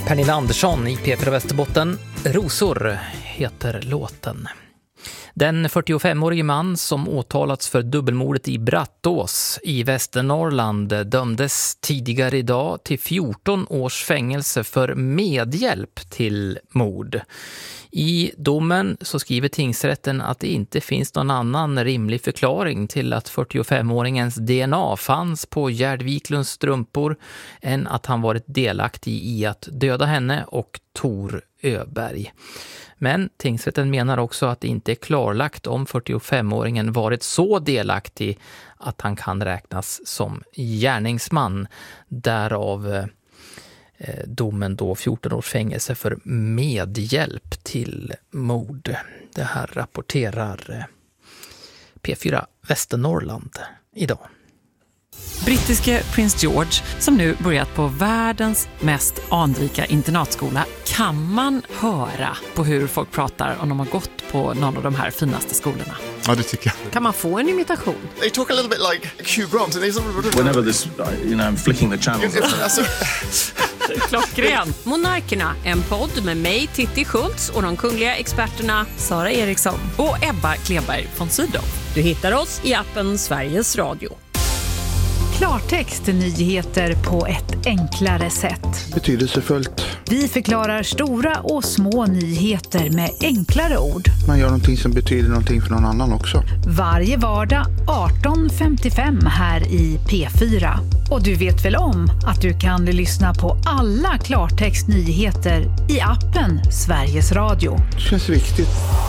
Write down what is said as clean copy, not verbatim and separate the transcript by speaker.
Speaker 1: Pernilla Andersson i P4 Västerbotten. Rosor heter låten. Den 45-årige man som åtalats för dubbelmordet i Brattås i Västernorrland dömdes tidigare idag till 14 års fängelse för medhjälp till mord. I domen så skriver tingsrätten att det inte finns någon annan rimlig förklaring till att 45-åringens DNA fanns på Gerd Wiklunds strumpor än att han varit delaktig i att döda henne och Tor Öberg. Men tingsrätten menar också att det inte är klarlagt om 45-åringen varit så delaktig att han kan räknas som gärningsman. Därav domen då 14 års fängelse för medhjälp till mord. Det här rapporterar P4 Västernorrland idag.
Speaker 2: Brittiske prins George, som nu börjat på världens mest anrika internatskola, kan man höra på hur folk pratar om de har gått på någon av de här finaste skolorna.
Speaker 3: Ja, det tycker jag.
Speaker 4: Kan man få en imitation?
Speaker 5: They talk a little bit like Hugh Grant.
Speaker 6: Whenever this, I'm flicking the channels.
Speaker 2: Klockren!
Speaker 4: Monarkerna, en podd med mig, Titti Schultz, och de kungliga experterna Sara Eriksson
Speaker 2: Och Ebba Kleberg von Sydow.
Speaker 4: Du hittar oss i appen Sveriges Radio.
Speaker 7: Klartext, nyheter på ett enklare sätt.
Speaker 8: Betydelsefullt.
Speaker 7: Vi förklarar stora och små nyheter med enklare ord.
Speaker 8: Man gör någonting som betyder någonting för någon annan också.
Speaker 7: Varje vardag 18:55 här i P4. Och du vet väl om att du kan lyssna på alla Klartext nyheter i appen Sveriges Radio.
Speaker 8: Det känns viktigt.